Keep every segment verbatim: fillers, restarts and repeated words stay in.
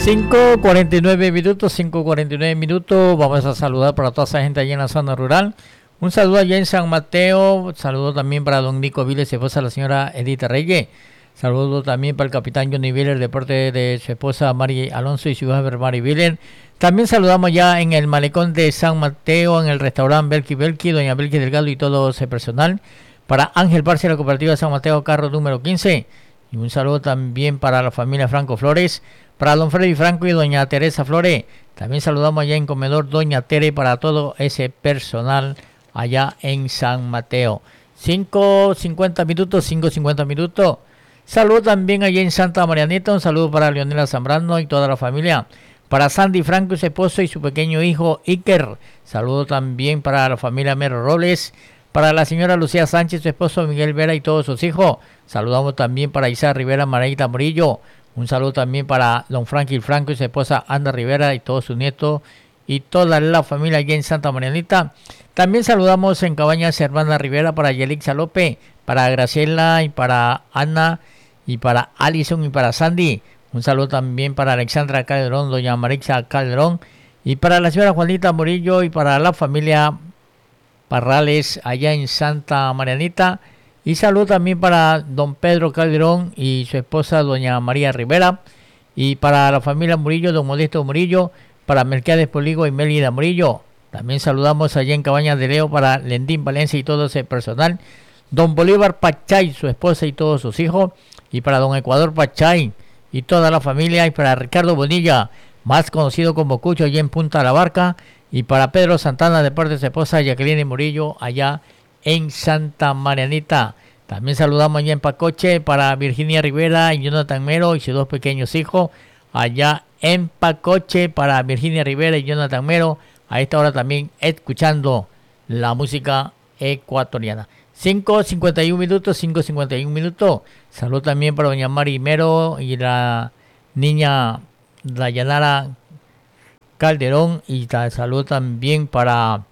cinco cuarenta y nueve minutos, cinco cuarenta y nueve minutos. Vamos a saludar para toda esa gente allí en la zona rural. Un saludo allá en San Mateo. Saludo también para don Nico Viles, su esposa la señora Edita Reyes. Saludo también para el capitán Johnny Viller, de parte de su esposa Mari Alonso y su hija Mari Viller. También saludamos ya en el malecón de San Mateo, en el restaurante Belki Belki, doña Belki Delgado y todo ese personal. Para Ángel Barcia, la cooperativa de San Mateo, carro número quince. Y un saludo también para la familia Franco Flores, para don Freddy Franco y doña Teresa Flores. También saludamos allá en comedor doña Tere, para todo ese personal allá en San Mateo. cinco cincuenta minutos, cinco cincuenta minutos. Saludo también allá en Santa Marianita. Un saludo para Leonela Zambrano y toda la familia. Para Sandy Franco y su esposo y su pequeño hijo Iker. Saludo también para la familia Mero Robles. Para la señora Lucía Sánchez, su esposo Miguel Vera y todos sus hijos. Saludamos también para Isa Rivera, Maraita Murillo. Un saludo también para don Franklin Franco y su esposa Anda Rivera y todos sus nietos y toda la familia allí en Santa Marianita. También saludamos en Cabañas Hermana Rivera para Yelixa López, para Graciela y para Ana y para Alison y para Sandy. Un saludo también para Alexandra Calderón, doña Marixa Calderón y para la señora Juanita Murillo y para la familia Parrales allá en Santa Marianita. Y saludo también para don Pedro Calderón y su esposa doña María Rivera. Y para la familia Murillo, don Modesto Murillo, para Mercedes Poligo y Mélida Murillo. También saludamos allá en Cabañas de Leo para Lendín Valencia y todo ese personal. Don Bolívar Pachay, su esposa y todos sus hijos. Y para don Ecuador Pachay y toda la familia. Y para Ricardo Bonilla, más conocido como Cucho, allá en Punta La Barca. Y para Pedro Santana, de parte de su esposa Jacqueline Murillo, allá en Santa Marianita. También saludamos allá en Pacoche para Virginia Rivera y Jonathan Mero y sus dos pequeños hijos. Allá en Pacoche para Virginia Rivera y Jonathan Mero. A esta hora también escuchando la música ecuatoriana. cinco cincuenta y uno minutos, cinco cincuenta y uno minutos. Salud también para doña Mari Mero y la niña Dayanara Calderón. Y salud también para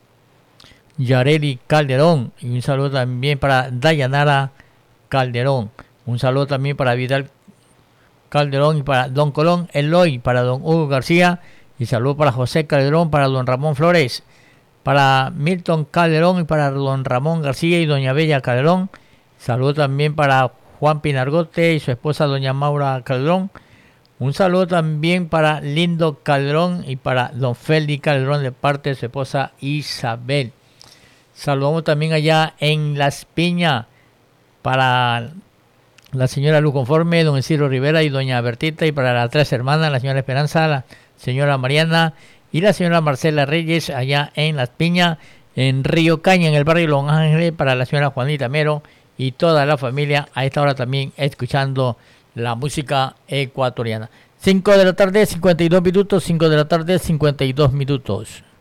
Yareli Calderón. Y un saludo también para Dayanara Calderón. Un saludo también para Vidal Calderón y para don Colón Eloy, para don Hugo García. Y saludo para José Calderón, para don Ramón Flores, para Milton Calderón y para don Ramón García y doña Bella Calderón. Saludo también para Juan Pinargote y su esposa doña Maura Calderón. Un saludo también para Lindo Calderón y para don Félix Calderón, de parte de su esposa Isabel. Saludamos también allá en Las Piñas para la señora Luz Conforme, don Isidro Rivera y doña Bertita, y para las tres hermanas, la señora Esperanza, la señora Mariana y la señora Marcela Reyes, allá en Las Piñas, en Río Caña, en el barrio Los Ángeles, para la señora Juanita Mero y toda la familia, a esta hora también escuchando la música ecuatoriana. cinco de la tarde, cincuenta y dos minutos, cinco de la tarde, cincuenta y dos minutos.